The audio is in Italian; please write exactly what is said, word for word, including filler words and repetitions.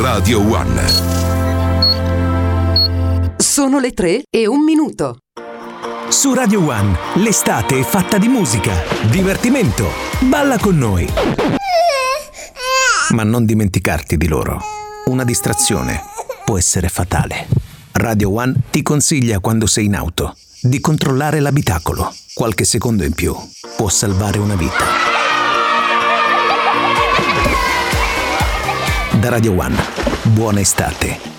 Radio One. Sono le tre e un minuto. Su Radio One, l'estate è fatta di musica, divertimento. Balla con noi. Ma non dimenticarti di loro. Una distrazione può essere fatale. Radio One ti consiglia, quando sei in auto, di controllare l'abitacolo. Qualche secondo in più può salvare una vita. Da Radio One, buona estate.